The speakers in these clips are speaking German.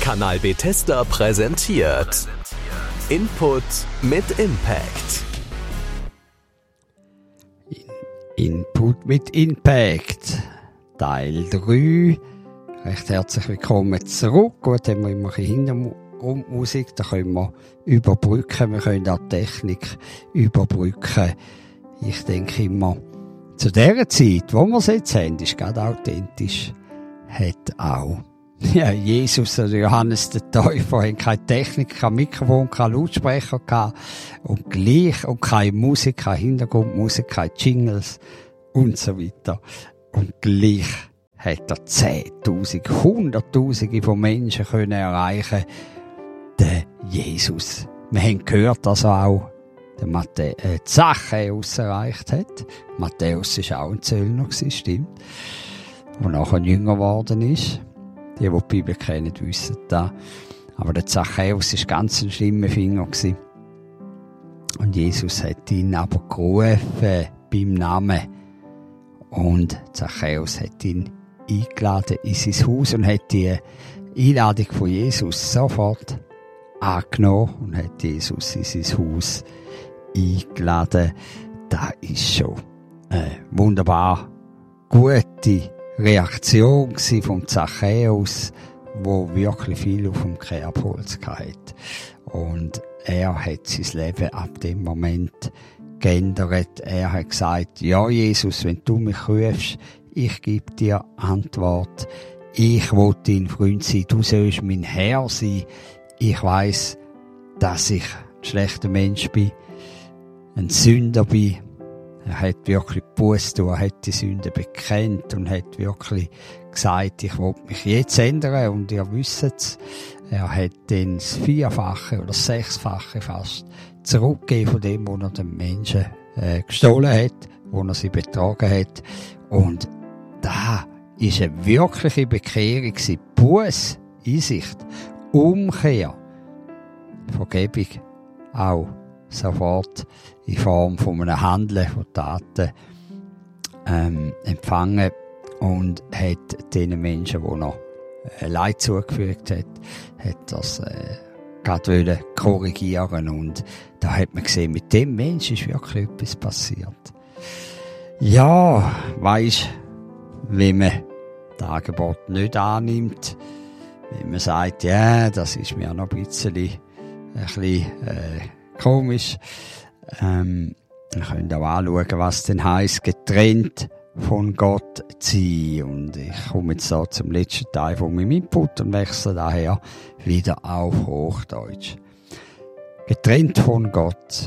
Kanal Bethesda präsentiert Input mit Impact. Input mit Impact, Teil 3. Recht herzlich willkommen zurück. Gut, haben wir immer ein bisschen Hintergrundmusik, da können wir überbrücken. Wir können auch die Technik überbrücken. Ich denke immer, zu dieser Zeit, wo wir es jetzt haben, ist gerade authentisch, hat auch Jesus oder Johannes der Täufer haben keine Technik, kein Mikrofon, kein Lautsprecher gehabt und keine Musik, keine Hintergrundmusik, keine Jingles und so weiter. Und gleich hat er 10.000, Hunderttausende von Menschen können erreichen, den Jesus. Wir haben gehört, dass er auch Zachäus erreicht hat. Matthäus war auch ein Zöllner, stimmt. Der nachher jünger geworden ist. Die die Bibel kennen, wissen das. Aber der Zachäus war ganz ein schlimmer Finger. Und Jesus hat ihn aber gerufen beim Namen. Und Zachäus hat ihn eingeladen in sein Haus und hat die Einladung von Jesus sofort angenommen und hat Jesus in sein Haus eingeladen. Das ist schon eine wunderbar gute Reaktion vom Zachäus, wo wirklich viel auf dem Kerbholz hatte. Und er hat sein Leben ab dem Moment geändert. Er hat gesagt, ja Jesus, wenn du mich rufst, ich gebe dir Antwort. Ich will dein Freund sein, du sollst mein Herr sein. Ich weiss, dass ich ein schlechter Mensch bin, ein Sünder bin. Er hat wirklich Buße getan, er hat die Sünde bekennt und hat wirklich gesagt, ich will mich jetzt ändern. Und ihr wisst es, er hat dann das 4-fache oder 6-fache fast zurückgegeben von dem, was er den Menschen gestohlen hat, wo er sie betrogen hat. Und da ist eine wirkliche Bekehrung, Buße, Einsicht, Umkehr, Vergebung auch sofort in Form von einem Handeln, von Taten empfangen und hat den Menschen, die noch Leid zugefügt hat das gerade korrigieren. Und da hat man gesehen, mit dem Menschen ist wirklich etwas passiert. Ja, weisst, wenn man das Angebot nicht annimmt, wenn man sagt, ja, das ist mir noch ein bisschen komisch. Wir können auch anschauen, was denn heisst, getrennt von Gott zu sein. Und ich komme jetzt da zum letzten Teil von meinem Input und wechsle daher wieder auf Hochdeutsch. Getrennt von Gott.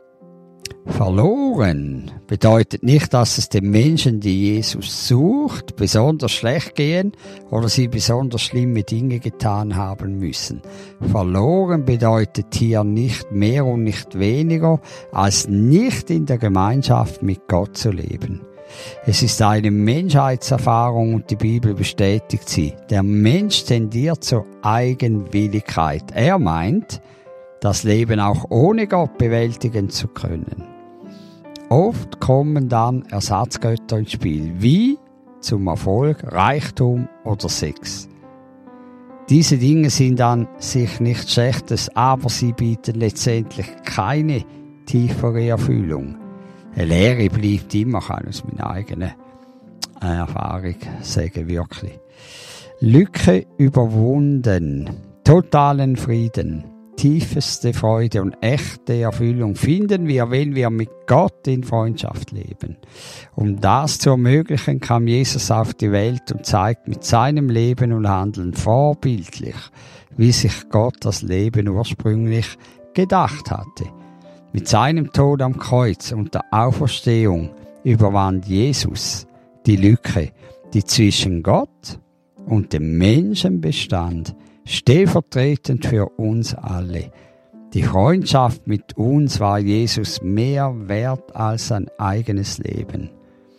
Verloren bedeutet nicht, dass es den Menschen, die Jesus sucht, besonders schlecht gehen oder sie besonders schlimme Dinge getan haben müssen. Verloren bedeutet hier nicht mehr und nicht weniger, als nicht in der Gemeinschaft mit Gott zu leben. Es ist eine Menschheitserfahrung und die Bibel bestätigt sie. Der Mensch tendiert zur Eigenwilligkeit. Er meint, das Leben auch ohne Gott bewältigen zu können. Oft kommen dann Ersatzgötter ins Spiel, wie zum Erfolg, Reichtum oder Sex. Diese Dinge sind an sich nichts Schlechtes, aber sie bieten letztendlich keine tiefere Erfüllung. Eine Lehre bleibt immer, kann ich aus meiner eigenen Erfahrung sagen, wirklich. Lücke überwunden, totalen Frieden, tiefste Freude und echte Erfüllung finden wir, wenn wir mit Gott in Freundschaft leben. Um das zu ermöglichen, kam Jesus auf die Welt und zeigt mit seinem Leben und Handeln vorbildlich, wie sich Gott das Leben ursprünglich gedacht hatte. Mit seinem Tod am Kreuz und der Auferstehung überwand Jesus die Lücke, die zwischen Gott und dem Menschen bestand, stellvertretend für uns alle. Die Freundschaft mit uns war Jesus mehr wert als sein eigenes Leben.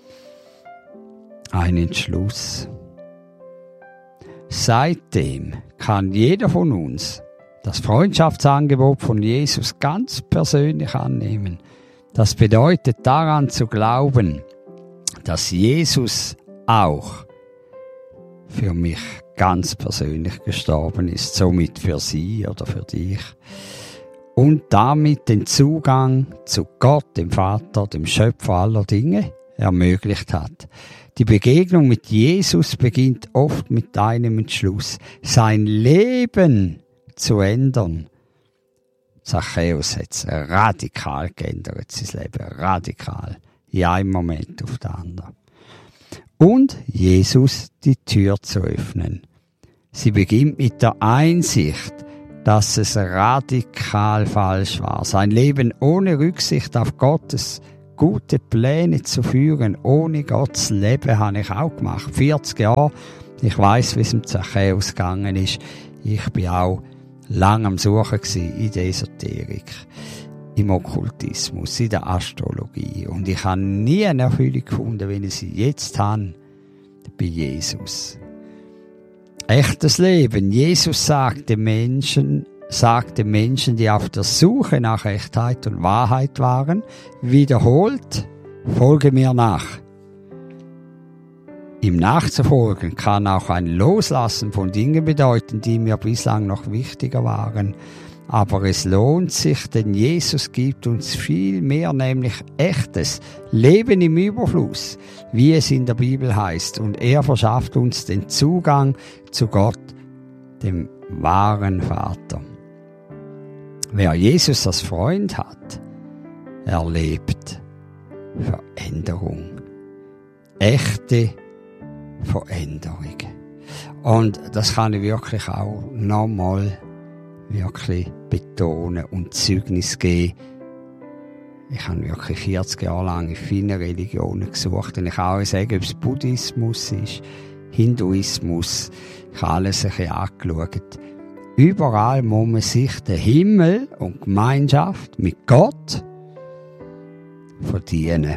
Ein Entschluss. Seitdem kann jeder von uns das Freundschaftsangebot von Jesus ganz persönlich annehmen. Das bedeutet daran zu glauben, dass Jesus auch für mich ganz persönlich gestorben ist, somit für sie oder für dich. Und damit den Zugang zu Gott, dem Vater, dem Schöpfer aller Dinge, ermöglicht hat. Die Begegnung mit Jesus beginnt oft mit einem Entschluss, sein Leben zu ändern. Zachäus hat es radikal geändert, sein Leben radikal, in einem Moment auf den anderen. Und Jesus die Tür zu öffnen. Sie beginnt mit der Einsicht, dass es radikal falsch war, sein Leben ohne Rücksicht auf Gottes gute Pläne zu führen. Ohne Gottes Leben habe ich auch gemacht. 40 Jahre. Ich weiss, wie es dem Zachäus gegangen ist. Ich bin auch lang am Suchen gewesen in der Esoterik, im Okkultismus, in der Astrologie. Und ich habe nie eine Erfüllung gefunden, wie ich sie jetzt habe, bei Jesus. Echtes Leben. Jesus sagt den Menschen, die auf der Suche nach Echtheit und Wahrheit waren, wiederholt, folge mir nach. Ihm nachzufolgen kann auch ein Loslassen von Dingen bedeuten, die mir bislang noch wichtiger waren. Aber es lohnt sich, denn Jesus gibt uns viel mehr, nämlich echtes Leben im Überfluss, wie es in der Bibel heißt. Und er verschafft uns den Zugang zu Gott, dem wahren Vater. Wer Jesus als Freund hat, erlebt Veränderung. Echte Veränderung. Und das kann ich wirklich auch nochmal wirklich betonen und Zeugnis geben. Ich habe wirklich 40 Jahre lang in vielen Religionen gesucht und ich kann auch sagen, ob es Buddhismus ist, Hinduismus, ich habe alles ein bisschen angeschaut. Überall muss man sich den Himmel und Gemeinschaft mit Gott verdienen.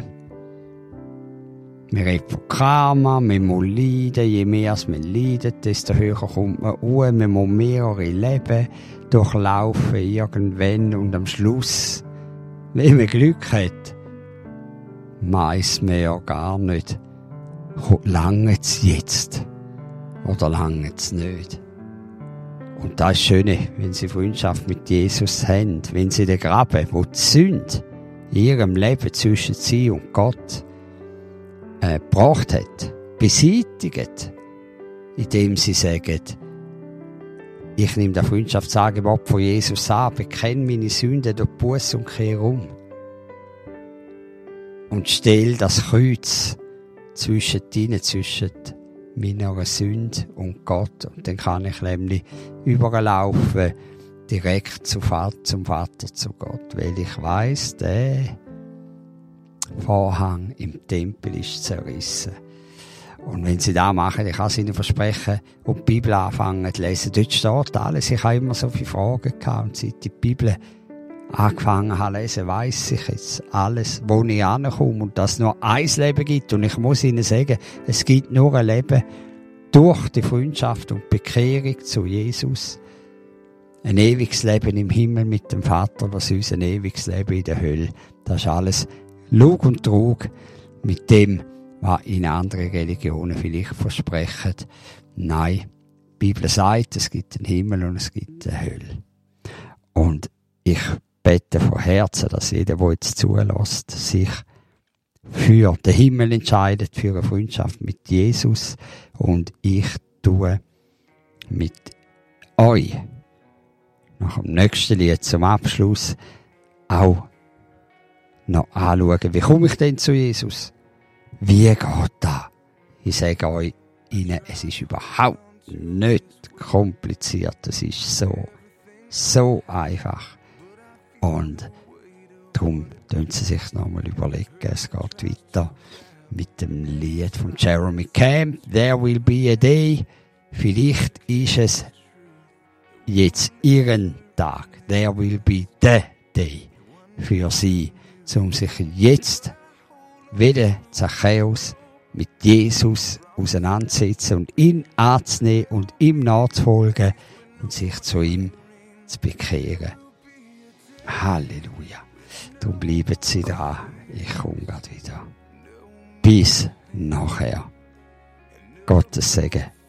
Wir reden von Karma, man muss leiden, je mehr man leidet, desto höher kommt man hoch, man muss mehrere Leben durchlaufen irgendwann und am Schluss, wenn man Glück hat, weiss man ja gar nicht, lange es jetzt oder lange es nicht. Und das ist das Schöne, wenn Sie Freundschaft mit Jesus haben, wenn Sie den Graben, wo die Sünde in Ihrem Leben zwischen Sie und Gott gebracht hat, beseitigt, indem Sie sagen, ich nehme das Freundschaftsangebot von Jesus an, bekenne meine Sünden durch Busse und kehre um. Und stelle das Kreuz zwischen meiner Sünde und Gott. Und dann kann ich nämlich überlaufen, direkt zum Vater, zu Gott. Weil ich weiss, der Vorhang im Tempel ist zerrissen. Und wenn Sie das machen, ich kann es Ihnen versprechen, und die Bibel anfangen zu lesen, dort steht alles. Ich habe immer so viele Fragen gehabt, und seit ich die Bibel angefangen habe zu lesen, weiss ich jetzt alles, wo ich ankomme, und dass es nur ein Leben gibt. Und ich muss Ihnen sagen, es gibt nur ein Leben durch die Freundschaft und Bekehrung zu Jesus. Ein ewiges Leben im Himmel mit dem Vater, was uns ein ewiges Leben in der Hölle. Das ist alles Lug und Trug mit dem, was in anderen Religionen vielleicht versprechen. Nein, die Bibel sagt, es gibt einen Himmel und es gibt eine Hölle. Und ich bete von Herzen, dass jeder, der jetzt zulässt, sich für den Himmel entscheidet, für eine Freundschaft mit Jesus. Und ich tue mit euch nach dem nächsten Lied zum Abschluss auch noch anschauen, wie komme ich denn zu Jesus? Wie geht das? Ich sage euch Ihnen, es ist überhaupt nicht kompliziert. Es ist so einfach. Und darum tun Sie sich nochmal überlegen. Es geht weiter mit dem Lied von Jeremy Camp, There Will Be a Day. Vielleicht ist es jetzt Ihren Tag. There will be the day für Sie, um sich jetzt wieder Zachäus mit Jesus auseinandersetzen und ihn anzunehmen und ihm nachzufolgen und sich zu ihm zu bekehren. Halleluja. Darum bleiben Sie da. Ich komme gerade wieder. Bis nachher. Gottes Segen